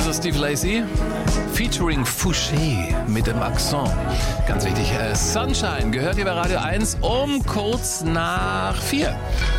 ist Steve Lacy, featuring Fouché mit dem Accent. Ganz wichtig, Sunshine gehört hier bei Radio 1 um kurz nach 4.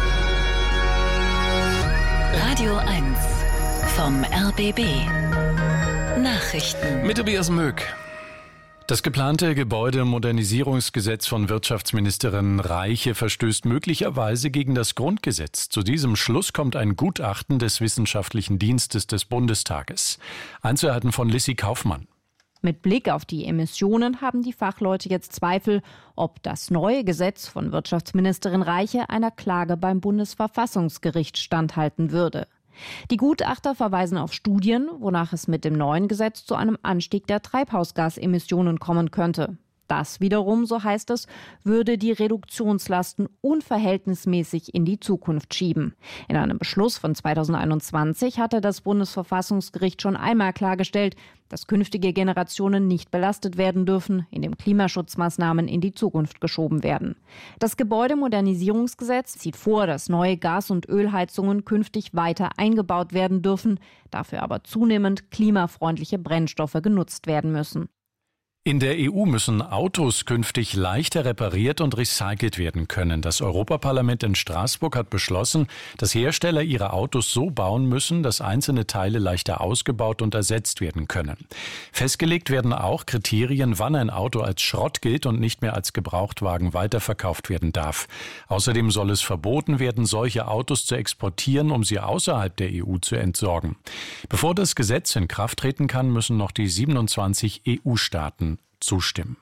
Radio 1 vom RBB. Nachrichten. Mit Tobias Möck. Das geplante Gebäudemodernisierungsgesetz von Wirtschaftsministerin Reiche verstößt möglicherweise gegen das Grundgesetz. Zu diesem Schluss kommt ein Gutachten des Wissenschaftlichen Dienstes des Bundestages. Einzelheiten von Lissy Kaufmann. Mit Blick auf die Emissionen haben die Fachleute jetzt Zweifel, ob das neue Gesetz von Wirtschaftsministerin Reiche einer Klage beim Bundesverfassungsgericht standhalten würde. Die Gutachter verweisen auf Studien, wonach es mit dem neuen Gesetz zu einem Anstieg der Treibhausgasemissionen kommen könnte. Das wiederum, so heißt es, würde die Reduktionslasten unverhältnismäßig in die Zukunft schieben. In einem Beschluss von 2021 hatte das Bundesverfassungsgericht schon einmal klargestellt, dass künftige Generationen nicht belastet werden dürfen, indem Klimaschutzmaßnahmen in die Zukunft geschoben werden. Das Gebäudemodernisierungsgesetz sieht vor, dass neue Gas- und Ölheizungen künftig weiter eingebaut werden dürfen, dafür aber zunehmend klimafreundliche Brennstoffe genutzt werden müssen. In der EU müssen Autos künftig leichter repariert und recycelt werden können. Das Europaparlament in Straßburg hat beschlossen, dass Hersteller ihre Autos so bauen müssen, dass einzelne Teile leichter ausgebaut und ersetzt werden können. Festgelegt werden auch Kriterien, wann ein Auto als Schrott gilt und nicht mehr als Gebrauchtwagen weiterverkauft werden darf. Außerdem soll es verboten werden, solche Autos zu exportieren, um sie außerhalb der EU zu entsorgen. Bevor das Gesetz in Kraft treten kann, müssen noch die 27 EU-Staaten zustimmen.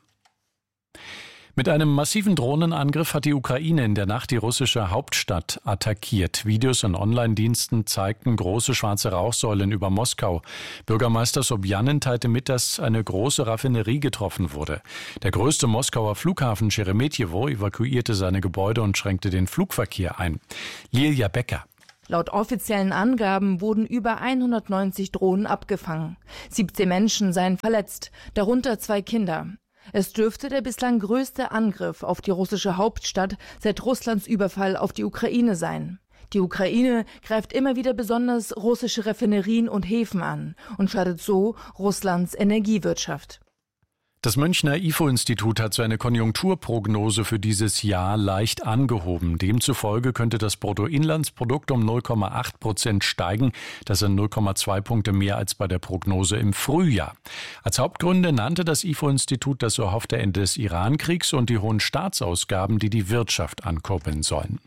Mit einem massiven Drohnenangriff hat die Ukraine in der Nacht die russische Hauptstadt attackiert. Videos in Online-Diensten zeigten große schwarze Rauchsäulen über Moskau. Bürgermeister Sobjanin teilte mit, dass eine große Raffinerie getroffen wurde. Der größte Moskauer Flughafen Scheremetjewo evakuierte seine Gebäude und schränkte den Flugverkehr ein. Lilia Becker. Laut offiziellen Angaben wurden über 190 Drohnen abgefangen. 17 Menschen seien verletzt, darunter 2 Kinder. Es dürfte der bislang größte Angriff auf die russische Hauptstadt seit Russlands Überfall auf die Ukraine sein. Die Ukraine greift immer wieder besonders russische Raffinerien und Häfen an und schadet so Russlands Energiewirtschaft. Das Münchner IFO-Institut hat seine Konjunkturprognose für dieses Jahr leicht angehoben. Demzufolge könnte das Bruttoinlandsprodukt um 0,8% steigen. Das sind 0,2 Punkte mehr als bei der Prognose im Frühjahr. Als Hauptgründe nannte das IFO-Institut das erhoffte Ende des Iran-Kriegs und die hohen Staatsausgaben, die die Wirtschaft ankurbeln sollen.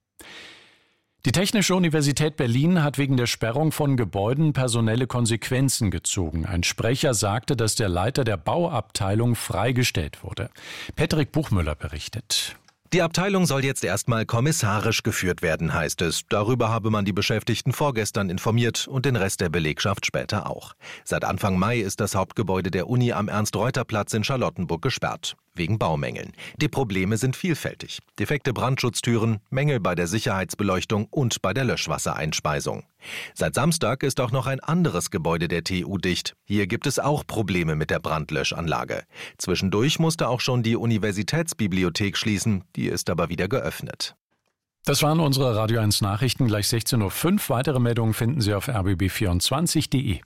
Die Technische Universität Berlin hat wegen der Sperrung von Gebäuden personelle Konsequenzen gezogen. Ein Sprecher sagte, dass der Leiter der Bauabteilung freigestellt wurde. Patrick Buchmüller berichtet. Die Abteilung soll jetzt erstmal kommissarisch geführt werden, heißt es. Darüber habe man die Beschäftigten vorgestern informiert und den Rest der Belegschaft später auch. Seit Anfang Mai ist das Hauptgebäude der Uni am Ernst-Reuter-Platz in Charlottenburg gesperrt. Wegen Baumängeln. Die Probleme sind vielfältig. Defekte Brandschutztüren, Mängel bei der Sicherheitsbeleuchtung und bei der Löschwassereinspeisung. Seit Samstag ist auch noch ein anderes Gebäude der TU dicht. Hier gibt es auch Probleme mit der Brandlöschanlage. Zwischendurch musste auch schon die Universitätsbibliothek schließen, die ist aber wieder geöffnet. Das waren unsere Radio 1 Nachrichten, gleich 16.05 Uhr. Weitere Meldungen finden Sie auf rbb24.de.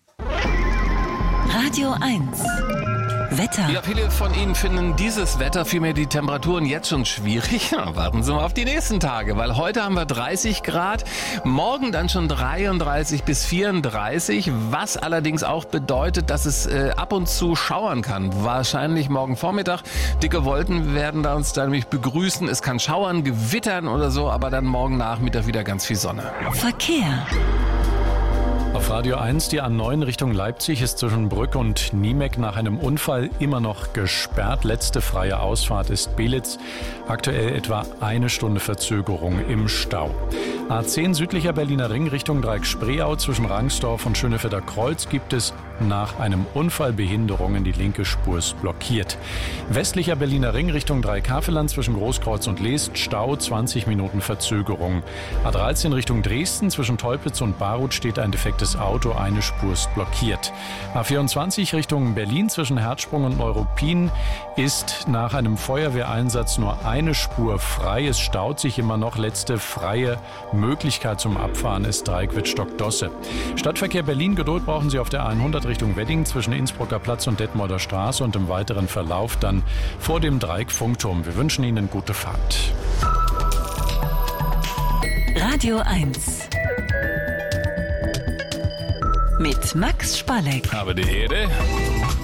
Radio 1 Wetter. Ja, viele von Ihnen finden dieses Wetter, vielmehr die Temperaturen jetzt schon schwierig. Ja, warten Sie mal auf die nächsten Tage, weil heute haben wir 30 Grad, morgen dann schon 33 bis 34, was allerdings auch bedeutet, dass es ab und zu schauern kann. Wahrscheinlich morgen Vormittag. Dicke Wolken werden da uns da nämlich begrüßen. Es kann schauern, gewittern oder so, aber dann morgen Nachmittag wieder ganz viel Sonne. Verkehr. Auf Radio 1, die A9 Richtung Leipzig ist zwischen Brück und Niemek nach einem Unfall immer noch gesperrt. Letzte freie Ausfahrt ist Belitz. Aktuell etwa 1 Stunde Verzögerung im Stau. A10 südlicher Berliner Ring Richtung Dreieck Spreeau zwischen Rangsdorf und Schönefelder Kreuz gibt es Nach einem Unfall Behinderungen, die linke Spur ist blockiert. Westlicher Berliner Ring Richtung Dreieckhaveland zwischen Großkreuz und Leest, Stau, 20 Minuten Verzögerung. A13 Richtung Dresden zwischen Teupitz und Baruth steht ein defektes Auto, eine Spur ist blockiert. A24 Richtung Berlin zwischen Herzsprung und Neuruppin ist nach einem Feuerwehreinsatz nur eine Spur frei. Es staut sich immer noch. Letzte freie Möglichkeit zum Abfahren ist Dreieck Wittstock-Dosse. Stadtverkehr Berlin, Geduld brauchen Sie auf der 100 Richtung Wedding zwischen Innsbrucker Platz und Detmolder Straße und im weiteren Verlauf dann vor dem Dreieck Funkturm. Wir wünschen Ihnen gute Fahrt. Radio 1 mit Max Spalleck. Habe die Ehre.